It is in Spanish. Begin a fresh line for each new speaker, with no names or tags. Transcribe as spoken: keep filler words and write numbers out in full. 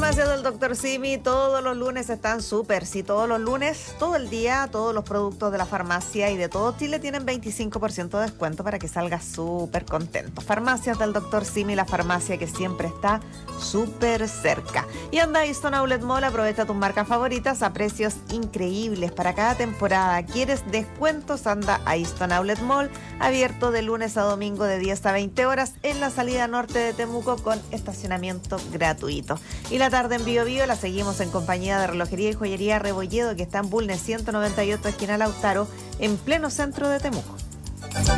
farmacias del doctor Simi todos los lunes están súper. Sí, todos los lunes, todo el día, todos los productos de la farmacia y de todo Chile tienen veinticinco por ciento de descuento para que salgas súper contento. Farmacias del doctor Simi, la farmacia que siempre está súper cerca. Y anda a Easton Outlet Mall, aprovecha tus marcas favoritas a precios increíbles para cada temporada. ¿Quieres descuentos? Anda a Easton Outlet Mall, abierto de lunes a domingo de diez a veinte horas en la salida norte de Temuco con estacionamiento gratuito. Y la tarde en Bio Bio la seguimos en compañía de Relojería y Joyería Rebolledo, que está en Bulnes ciento noventa y ocho, esquina Lautaro, en pleno centro de Temuco.